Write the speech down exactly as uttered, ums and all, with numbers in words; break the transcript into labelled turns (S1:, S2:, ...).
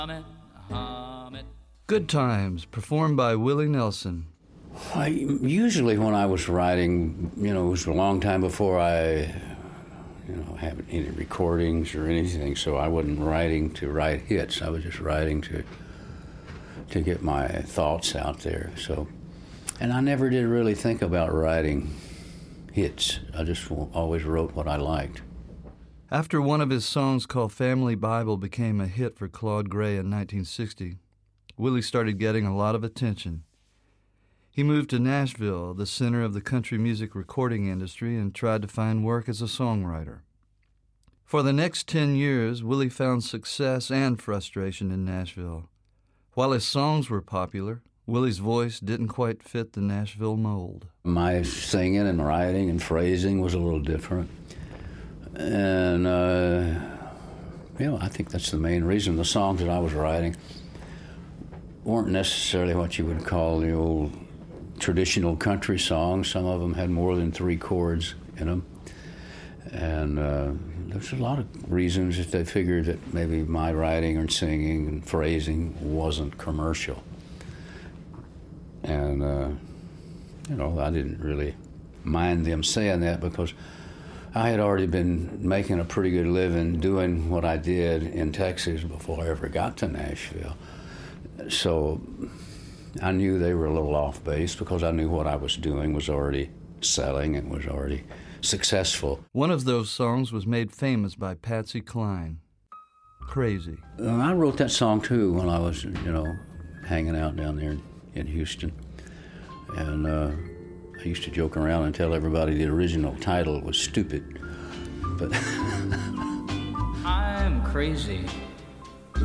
S1: Good Times, performed by Willie Nelson.
S2: I, usually when I was writing, you know, it was a long time before I, you know, had any recordings or anything, so I wasn't writing to write hits. I was just writing to to get my thoughts out there. So, and I never did really think about writing hits. I just always wrote what I liked.
S1: After one of his songs called Family Bible became a hit for Claude Gray in nineteen sixty, Willie started getting a lot of attention. He moved to Nashville, the center of the country music recording industry, and tried to find work as a songwriter. For the next ten years, Willie found success and frustration in Nashville. While his songs were popular, Willie's voice didn't quite fit the Nashville mold.
S2: My singing and writing and phrasing was a little different. And, uh, you know, I think that's the main reason. The songs that I was writing weren't necessarily what you would call the old traditional country songs. Some of them had more than three chords in them. And uh, there's a lot of reasons that they figured that maybe my writing and singing and phrasing wasn't commercial. And, uh, you know, I didn't really mind them saying that because I had already been making a pretty good living doing what I did in Texas before I ever got to Nashville. So I knew they were a little off base because I knew what I was doing was already selling and was already successful.
S1: One of those songs was made famous by Patsy Cline, Crazy.
S2: Uh, I wrote that song too when I was, you know, hanging out down there in Houston. And uh, I used to joke around and tell everybody the original title was Stupid. But
S3: I'm crazy.